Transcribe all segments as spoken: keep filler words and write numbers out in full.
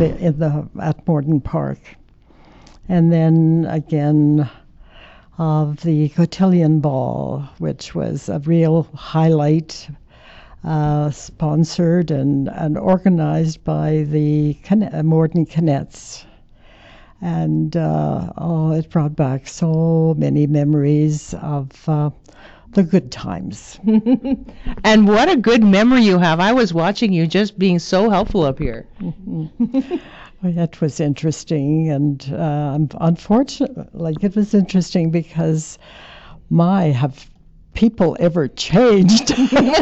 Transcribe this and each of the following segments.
the, in the at Morden Park. And then again of the Cotillion Ball, which was a real highlight, uh, sponsored and, and organized by the Can- Morden Canettes. And uh, oh, it brought back so many memories of uh, the good times. And what a good memory you have. I was watching you just being so helpful up here. Mm-hmm. Well, it was interesting, and uh, unfortunately, like it was interesting because, my, have people ever changed?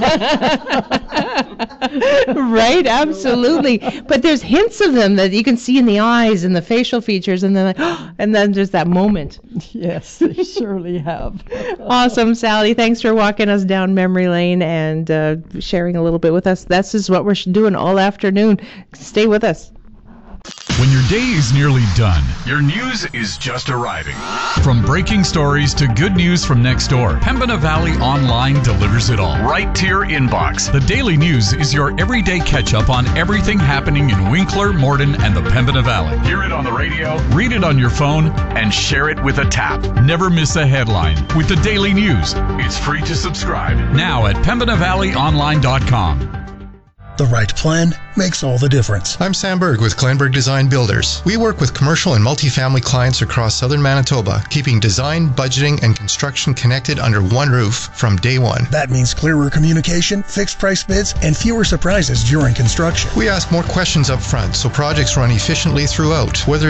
Right, absolutely. But there's hints of them that you can see in the eyes and the facial features, and then like, oh, and then there's that moment. Yes, they surely have. Awesome, Sally. Thanks for walking us down memory lane and uh, sharing a little bit with us. This is what we're doing all afternoon. Stay with us. When your day is nearly done, your news is just arriving. From breaking stories to good news from next door, Pembina Valley Online delivers it all right to your inbox. The Daily News is your everyday catch-up on everything happening in Winkler, Morden, and the Pembina Valley. Hear it on the radio, read it on your phone, and share it with a tap. Never miss a headline with the Daily News. It's free to subscribe now at pembina valley online dot com. The right plan makes all the difference. I'm Sam Berg with Glenberg Design Builders. We work with commercial and multifamily clients across southern Manitoba, keeping design, budgeting, and construction connected under one roof from day one. That means clearer communication, fixed price bids, and fewer surprises during construction. We ask more questions up front so projects run efficiently throughout, whether